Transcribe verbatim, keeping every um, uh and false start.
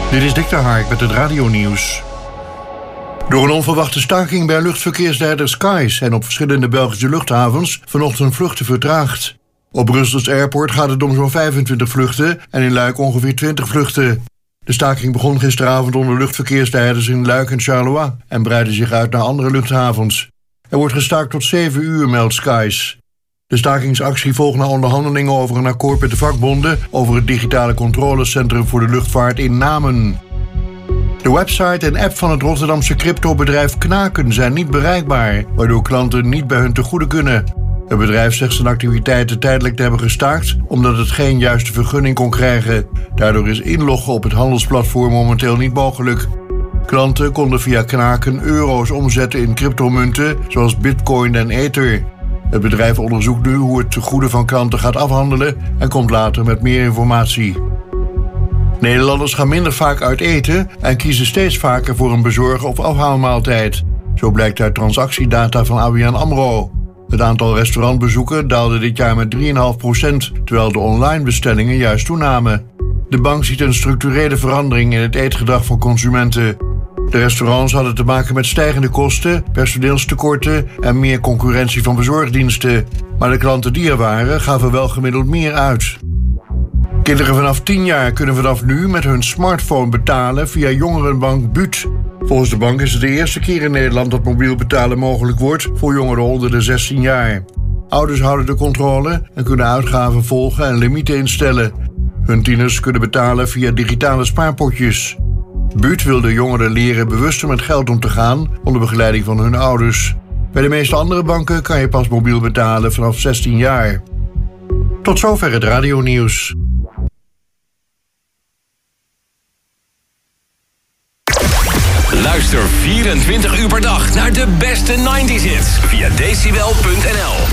Dit is Dick de Hark met het radionieuws. Door een onverwachte staking bij luchtverkeersleider Skies zijn op verschillende Belgische luchthavens vanochtend vluchten vertraagd. Op Brussels Airport gaat het om zo'n vijfentwintig vluchten en in Luik ongeveer twintig vluchten. De staking begon gisteravond onder luchtverkeersleiders in Luik en Charleroi en breidde zich uit naar andere luchthavens. Er wordt gestaakt tot zeven uur, meldt Skies. De stakingsactie volgt na onderhandelingen over een akkoord met de vakbonden over het digitale controlecentrum voor de luchtvaart in Namen. De website en app van het Rotterdamse cryptobedrijf Knaken zijn niet bereikbaar, waardoor klanten niet bij hun te goede kunnen. Het bedrijf zegt zijn activiteiten tijdelijk te hebben gestaakt omdat het geen juiste vergunning kon krijgen. Daardoor is inloggen op het handelsplatform momenteel niet mogelijk. Klanten konden via Knaken euro's omzetten in cryptomunten zoals bitcoin en ether. Het bedrijf onderzoekt nu hoe het tegoeden van klanten gaat afhandelen en komt later met meer informatie. Nederlanders gaan minder vaak uit eten en kiezen steeds vaker voor een bezorgen of afhaalmaaltijd. Zo blijkt uit transactiedata van A B N AMRO. Het aantal restaurantbezoeken daalde dit jaar met drie komma vijf procent, terwijl de online bestellingen juist toenamen. De bank ziet een structurele verandering in het eetgedrag van consumenten. De restaurants hadden te maken met stijgende kosten, personeelstekorten en meer concurrentie van bezorgdiensten. Maar de klanten die er waren gaven wel gemiddeld meer uit. Kinderen vanaf tien jaar kunnen vanaf nu met hun smartphone betalen via jongerenbank B U T. Volgens de bank is het de eerste keer in Nederland dat mobiel betalen mogelijk wordt voor jongeren onder de zestien jaar. Ouders houden de controle en kunnen uitgaven volgen en limieten instellen. Hun tieners kunnen betalen via digitale spaarpotjes. B U T wil de jongeren leren bewuster met geld om te gaan onder begeleiding van hun ouders. Bij de meeste andere banken kan je pas mobiel betalen vanaf zestien jaar. Tot zover het radionieuws. Luister vierentwintig uur per dag naar de beste negentig hits via decibel punt n l.